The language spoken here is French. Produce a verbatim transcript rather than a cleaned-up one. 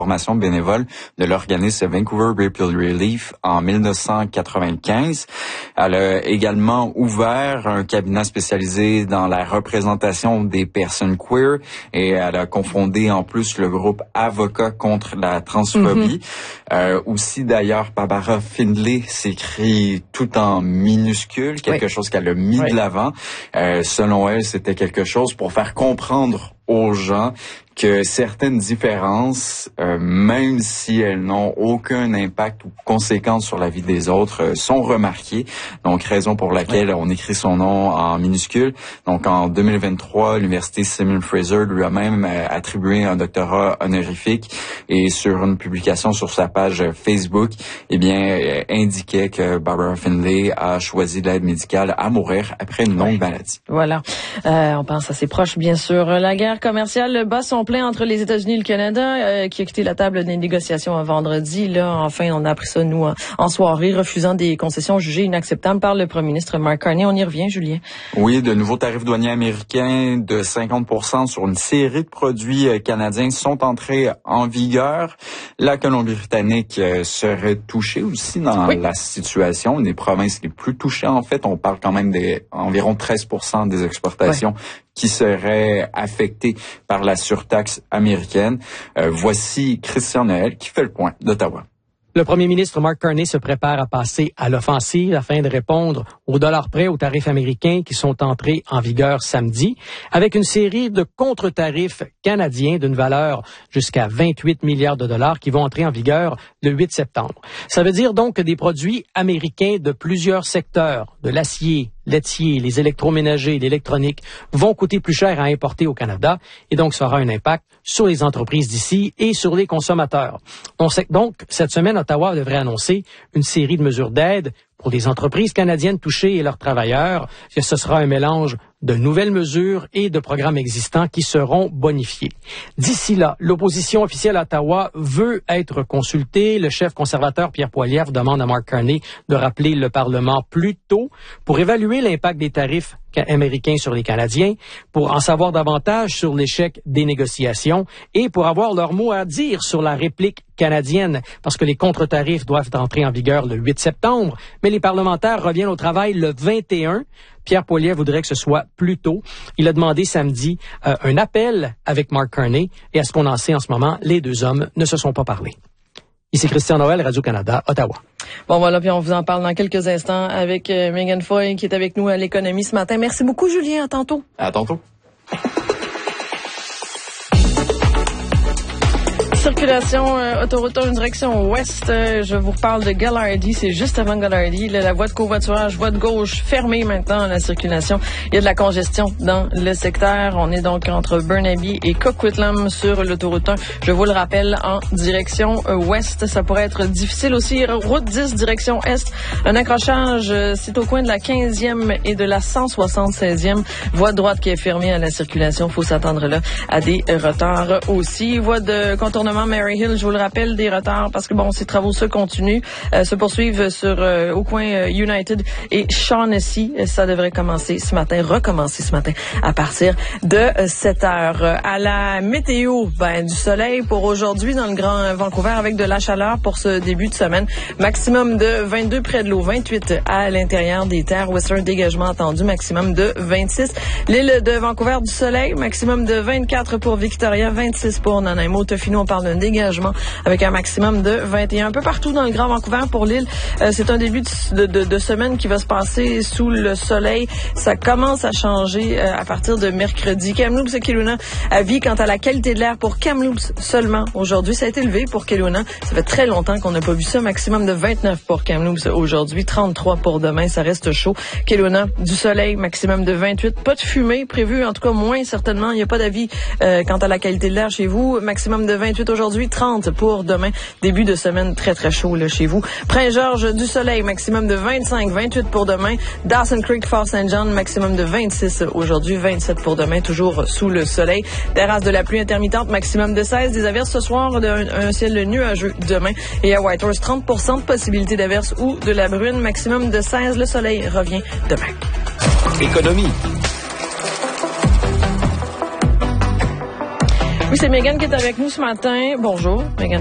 formation bénévole de l'organisme Vancouver Ripple Relief en dix-neuf cent quatre-vingt-quinze. Elle a également ouvert un cabinet spécialisé dans la représentation des personnes queer et elle a cofondé en plus le groupe Avocats contre la transphobie. Mm-hmm. Euh, aussi d'ailleurs, Barbara Findlay s'écrit tout en minuscule, quelque oui. chose qu'elle a mis oui. de l'avant. Euh, selon elle, c'était quelque chose pour faire comprendre aux gens que certaines différences, euh, même si elles n'ont aucun impact ou conséquence sur la vie des autres, euh, sont remarquées. Donc, raison pour laquelle ouais. on écrit son nom en minuscule. Donc, en deux mille vingt-trois, l'Université Simon Fraser lui a même euh, attribué un doctorat honorifique et sur une publication sur sa page Facebook, eh bien, euh, indiquait que Barbara Findlay a choisi l'aide médicale à mourir après une longue ouais. maladie. Voilà. Euh, on pense à ses proches, bien sûr. La guerre commerciale bat son plein entre les États-Unis et le Canada, euh, qui a quitté la table des négociations un vendredi. Là, enfin, on a appris ça, nous, en, en soirée, refusant des concessions jugées inacceptables par le premier ministre Mark Carney. On y revient, Julien. Oui, de nouveaux tarifs douaniers américains de cinquante pour cent sur une série de produits canadiens sont entrés en vigueur. La Colombie-Britannique euh, serait touchée aussi dans oui. la situation. Une des provinces les plus touchées, en fait. On parle quand même d'environ treize pour cent des exportations oui. qui seraient affectées par la surtaxe américaine. Euh, voici Christian Noël qui fait le point d'Ottawa. Le premier ministre Mark Carney se prépare à passer à l'offensive afin de répondre au dollar près aux tarifs américains qui sont entrés en vigueur samedi, avec une série de contre-tarifs canadiens d'une valeur jusqu'à vingt-huit milliards de dollars qui vont entrer en vigueur le huit septembre. Ça veut dire donc que des produits américains de plusieurs secteurs, de l'acier, laitier, les électroménagers, l'électronique, vont coûter plus cher à importer au Canada et donc ça aura un impact sur les entreprises d'ici et sur les consommateurs. On sait donc, cette semaine, Ottawa devrait annoncer une série de mesures d'aide pour les entreprises canadiennes touchées et leurs travailleurs. Ce sera un mélange de nouvelles mesures et de programmes existants qui seront bonifiés. D'ici là, l'opposition officielle à Ottawa veut être consultée. Le chef conservateur Pierre Poilievre demande à Mark Carney de rappeler le Parlement plus tôt pour évaluer l'impact des tarifs américains sur les Canadiens, pour en savoir davantage sur l'échec des négociations et pour avoir leur mot à dire sur la réplique canadienne, parce que les contre-tarifs doivent entrer en vigueur le huit septembre, mais les parlementaires reviennent au travail le vingt et un. Pierre Poilievre voudrait que ce soit plus tôt. Il a demandé samedi euh, un appel avec Mark Carney et à ce qu'on en sait en ce moment, les deux hommes ne se sont pas parlé. Ici Christian Noël, Radio-Canada, Ottawa. Bon, voilà, puis on vous en parle dans quelques instants avec euh, Megan Foy qui est avec nous à l'économie ce matin. Merci beaucoup, Julien. À tantôt. À tantôt. Circulation euh, autoroute un direction ouest. Euh, je vous reparle de Gallardy. C'est juste avant Gallardy. Là, la voie de covoiturage, voie de gauche fermée maintenant à la circulation. Il y a de la congestion dans le secteur. On est donc entre Burnaby et Coquitlam sur l'autoroute un. Je vous le rappelle, en direction euh, ouest. Ça pourrait être difficile aussi. Route dix, direction est. Un accrochage, euh, c'est au coin de la quinzième et de la cent soixante-seizième. Voie droite qui est fermée à la circulation. Faut s'attendre là à des retards aussi. Voie de contournement Mary Hill, je vous le rappelle, des retards parce que bon, ces travaux se continuent, euh, se poursuivent sur euh, au coin euh, United et Shaughnessy. Ça devrait commencer ce matin, recommencer ce matin à partir de euh, sept heures. À la météo, ben du soleil pour aujourd'hui dans le Grand Vancouver avec de la chaleur pour ce début de semaine. Maximum de vingt-deux près de l'eau, vingt-huit à l'intérieur des terres. Western dégagement attendu, maximum de vingt-six. L'île de Vancouver du soleil, maximum de vingt-quatre pour Victoria, vingt-six pour Nanaimo. Tofino, on parle d'un dégagement avec un maximum de vingt et un. Un peu partout dans le Grand Vancouver pour l'île. Euh, c'est un début de, de, de semaine qui va se passer sous le soleil. Ça commence à changer euh, à partir de mercredi. Kamloops et Kelowna, avis quant à la qualité de l'air pour Kamloops seulement aujourd'hui. Ça a été élevé pour Kelowna. Ça fait très longtemps qu'on n'a pas vu ça. Maximum de vingt-neuf pour Kamloops aujourd'hui, trente-trois pour demain. Ça reste chaud. Kelowna, du soleil, maximum de vingt-huit. Pas de fumée prévue, en tout cas moins certainement. Il n'y a pas d'avis euh, quant à la qualité de l'air chez vous. Maximum de vingt-huit aujourd'hui, trente pour demain. Début de semaine très très chaud là chez vous. Prince-Georges, du soleil, maximum de vingt-cinq, vingt-huit pour demain. Dawson Creek, Fort Saint John, maximum de vingt-six aujourd'hui, vingt-sept pour demain, toujours sous le soleil. Terrasse de la pluie intermittente, maximum de seize. Des averses ce soir, un, un ciel nuageux demain. Et à Whitehorse, trente pour cent de possibilité d'averses ou de la brune, maximum de seize. Le soleil revient demain. Économie. Oui, c'est Megan qui est avec nous ce matin. Bonjour, Megan.